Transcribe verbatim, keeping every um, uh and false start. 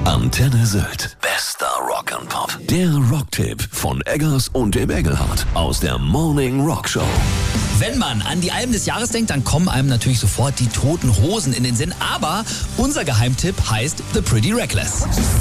Antenne Sylt. Bester Rock and Pop. Der Rocktipp von Eggers und dem Engelhardt aus der Morning Rock Show. Wenn man an die Alben des Jahres denkt, dann kommen einem natürlich sofort die Toten Hosen in den Sinn. Aber unser Geheimtipp heißt The Pretty Reckless.